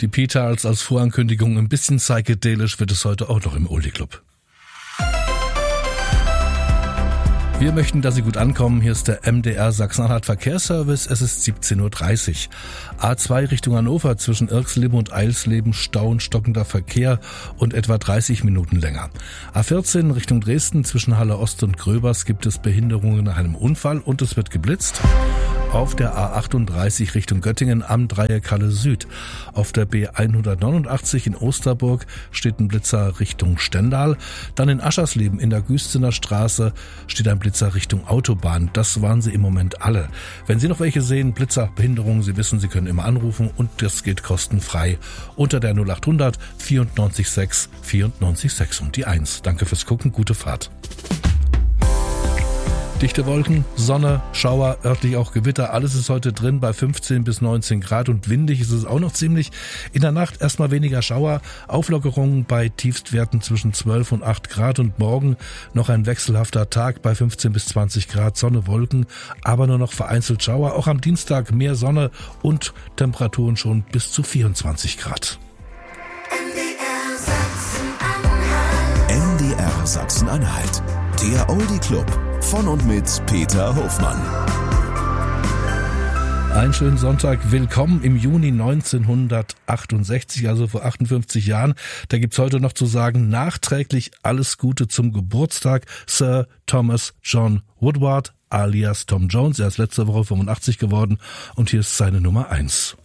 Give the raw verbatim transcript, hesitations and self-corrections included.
Die Petals als Vorankündigung, ein bisschen psychedelisch wird es heute auch noch im Oldie Club. Wir möchten, dass Sie gut ankommen. Hier ist der M D R Sachsen-Anhalt Verkehrsservice. Es ist siebzehn Uhr dreißig. A zwei Richtung Hannover zwischen Irxleben und Eilsleben Stau und stockender Verkehr und etwa dreißig Minuten länger. A vierzehn Richtung Dresden zwischen Halle Ost und Gröbers gibt es Behinderungen nach einem Unfall und es wird geblitzt. Auf der A achtunddreißig Richtung Göttingen am Dreieck Halle Süd. Auf der B hundertneunundachtzig in Osterburg steht ein Blitzer Richtung Stendal. Dann in Aschersleben in der Güstener Straße steht ein Blitzer Richtung Autobahn. Das waren sie im Moment alle. Wenn Sie noch welche sehen, Blitzerbehinderungen, Sie wissen, Sie können immer anrufen und das geht kostenfrei unter der null achthundert vierundneunzig sechs vierundneunzig sechs und die eins. Danke fürs Gucken, gute Fahrt. Dichte Wolken, Sonne, Schauer, örtlich auch Gewitter, alles ist heute drin bei fünfzehn bis neunzehn Grad und windig ist es auch noch ziemlich. In der Nacht erstmal weniger Schauer, Auflockerungen bei Tiefstwerten zwischen zwölf und acht Grad und morgen noch ein wechselhafter Tag bei fünfzehn bis zwanzig Grad, Sonne, Wolken, aber nur noch vereinzelt Schauer. Auch am Dienstag mehr Sonne und Temperaturen schon bis zu vierundzwanzig Grad. M D R Sachsen-Anhalt, der Oldie Club. Von und mit Peter Hofmann. Einen schönen Sonntag. Willkommen im Juni neunzehnhundertachtundsechzig, also vor achtundfünfzig Jahren. Da gibt's heute noch zu sagen, nachträglich alles Gute zum Geburtstag. Sir Thomas John Woodward alias Tom Jones. Er ist letzte Woche fünfundachtzig geworden und hier ist seine Nummer eins.